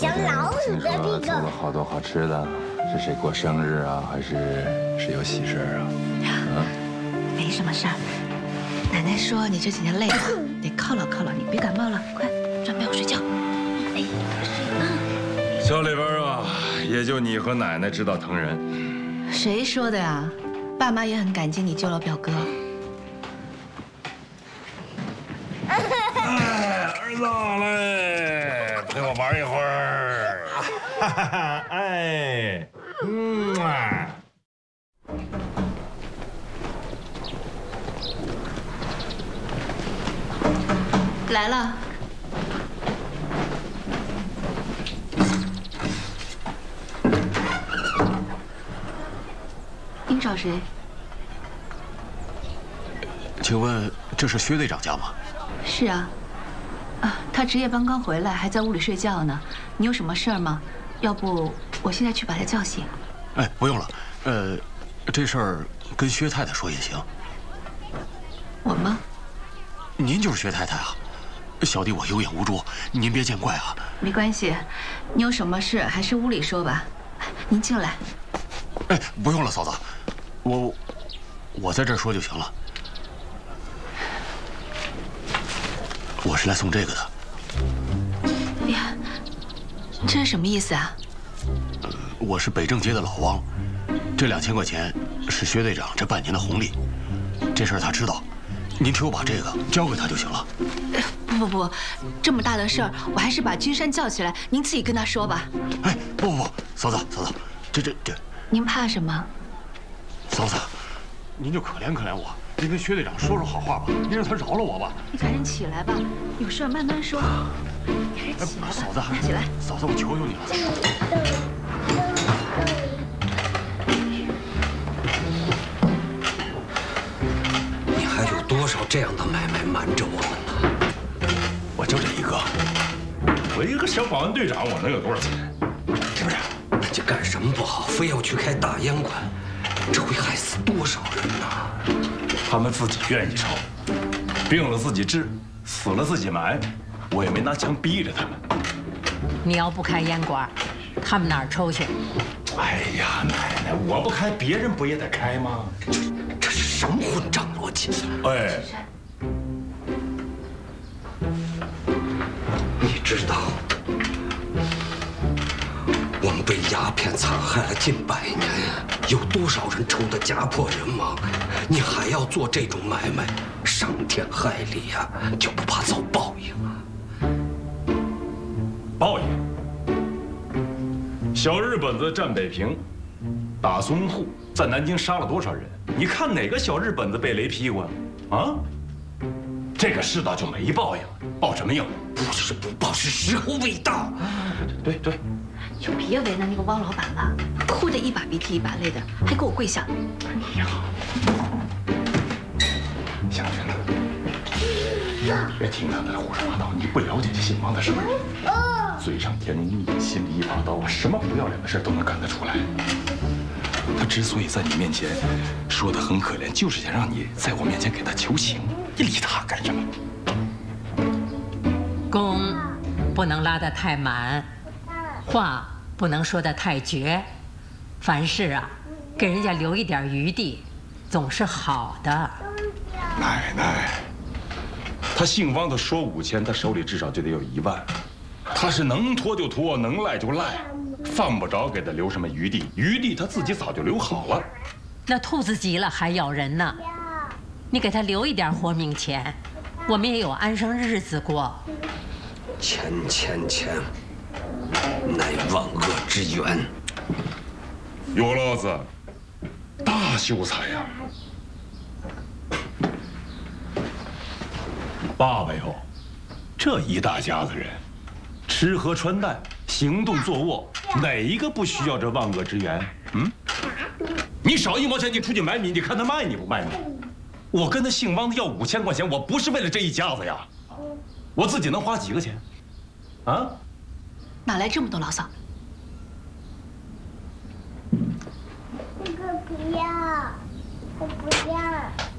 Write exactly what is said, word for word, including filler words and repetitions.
像老鼠的屁股。 做了好多好吃的，是谁过生日啊，还是谁有喜事啊？啊， 没什么事儿。奶奶说你这几天累了，得犒劳犒劳你，别感冒了，快准备好睡觉。哎，快睡啊！ 小里边啊，也就你和奶奶知道疼人。 谁说的呀？爸妈也很感激你救了表哥。 哎，儿子来，陪我玩一会儿。哈哈哈！哎，嗯啊。 来了。您找谁？ 请问这是薛队长家吗？ 是啊。啊，他值夜班刚回来，还在屋里睡觉呢。你有什么事儿吗？要不我现在去把他叫醒。 哎，不用了。呃，这事儿跟薛太太说也行。 我吗？ 您就是薛太太啊。小弟我有眼无珠，您别见怪啊。 没关系，你有什么事还是屋里说吧。您进来。 哎，不用了，嫂子，我我在这儿说就行了。我是来送这个的。 哎呀，这是什么意思啊？ 呃，我是北正街的老汪，这两千块钱是薛队长这半年的红利，这事儿他知道，您替我把这个交给他就行了。 不不不，这么大的事儿，我还是把君山叫起来，您自己跟他说吧。 哎，不不不，嫂子嫂子，这这这， 您怕什么？ 嫂子，您就可怜可怜我，您跟薛队长说说好话吧，您让他饶了我吧。 你赶紧起来吧，有事慢慢说。你赶紧起来吧， 嫂子， 起来， 嫂子，我求求你了。 你还有多少这样的买卖瞒着我们呢？ 我就这一个，我一个小保安队长，我能有多少钱？是不是？ 那就干什么不好，非要去开大烟馆，这会害死多少人呢？ 他们自己愿意抽，病了自己治，死了自己埋，我也没拿枪逼着他们。 你要不开烟馆，他们哪儿抽去？ 哎呀，奶奶，我不开，别人不也得开吗？ 这是什么混账逻辑？ 哎， 你知道，我们被鸦片残害了近百年，有多少人抽得家破人亡？你还要做这种买卖，伤天害理呀、啊，就不怕遭报应啊？ 报应。小日本子占北平，打淞沪，在南京杀了多少人？你看哪个小日本子被雷劈过啊？这个世道就没报应，报什么应？ 不是不报，是时候未到。 对对， 就别为难那个汪老板了，哭得一把鼻涕一把泪的，还给我跪下。 哎呀，湘君呢？别听他在胡说八道，你不了解这姓汪的什么人，嘴上甜言蜜语，心里一把刀，什么不要脸的事都能干得出来。他之所以在你面前说的很可怜，就是想让你在我面前给他求情。你理他干什么？ 弓不能拉得太满，话不能说得太绝，凡事啊，给人家留一点余地，总是好的。 奶奶，他姓汪的说五千，他手里至少就得有一万。他是能拖就拖，能赖就赖，犯不着给他留什么余地，余地他自己早就留好了。 那兔子急了还咬人呢，你给他留一点活命钱，我们也有安生日子过。 钱钱钱，乃万恶之源。 有老子，大秀才呀！爸爸哟，这一大家子人，吃喝穿戴、行动坐卧，哪一个不需要这万恶之源？嗯，你少一毛钱，你出去买米，你看他卖你不卖你？我跟他姓汪的要五千块钱，我不是为了这一家子呀，我自己能花几个钱？啊？ 哪来这么多牢骚？ 这个不要，我不要。